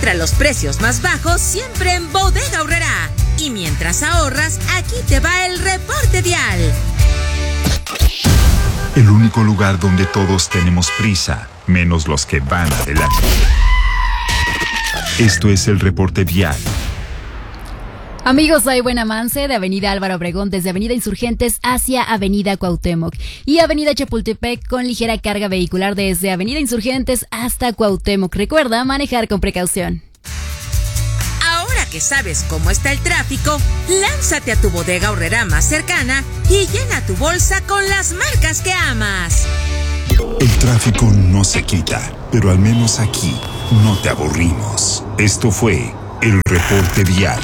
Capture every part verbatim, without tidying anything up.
Encuentra los precios más bajos siempre en Bodega Aurrerá. Y mientras ahorras, aquí te va el reporte vial. El único lugar donde todos tenemos prisa, menos los que van adelante. Esto es el reporte vial. Amigos, soy buen avance de Avenida Álvaro Obregón desde Avenida Insurgentes hacia Avenida Cuauhtémoc y Avenida Chapultepec con ligera carga vehicular desde Avenida Insurgentes hasta Cuauhtémoc. Recuerda manejar con precaución. Ahora que sabes cómo está el tráfico, lánzate a tu Bodega Aurrerá más cercana y llena tu bolsa con las marcas que amas. El tráfico no se quita, pero al menos aquí no te aburrimos. Esto fue el reporte vial.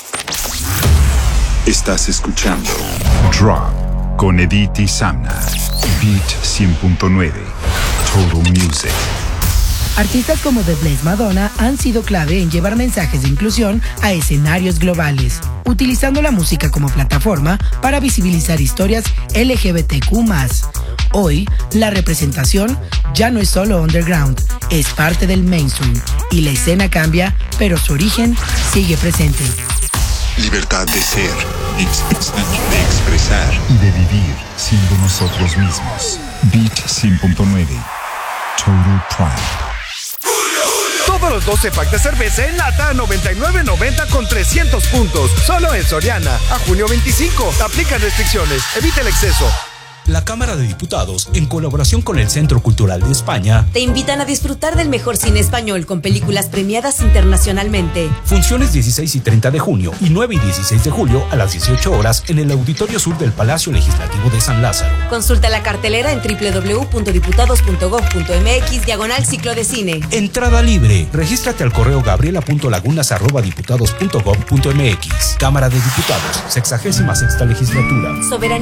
Estás escuchando Drop con Edith y Samna. Beat cien punto nueve. Total Music. Artistas como The Blessed Madonna han sido clave en llevar mensajes de inclusión a escenarios globales, utilizando la música como plataforma para visibilizar historias L G B T Q más. Hoy, la representación ya no es solo underground, es parte del mainstream y la escena cambia, pero su origen sigue presente. Libertad de ser, de expresar y de vivir siendo nosotros mismos. Beat cien punto nueve. Total Pride. Todos los doce packs de cerveza en lata a noventa y nueve noventa con trescientos puntos. Solo en Soriana. A junio veinticinco. Aplican restricciones. Evita el exceso. La Cámara de Diputados, en colaboración con el Centro Cultural de España, te invitan a disfrutar del mejor cine español con películas premiadas internacionalmente. Funciones dieciséis y treinta de junio y nueve y dieciséis de julio a las dieciocho horas en el Auditorio Sur del Palacio Legislativo de San Lázaro. Consulta la cartelera en doble u doble u doble u punto diputados punto gob punto eme equis diagonal ciclo de cine. Entrada libre. Regístrate al correo gabriela punto lagunas arroba diputados punto gob punto eme equis. Cámara de Diputados, sexagésima sexta legislatura. Soberanía.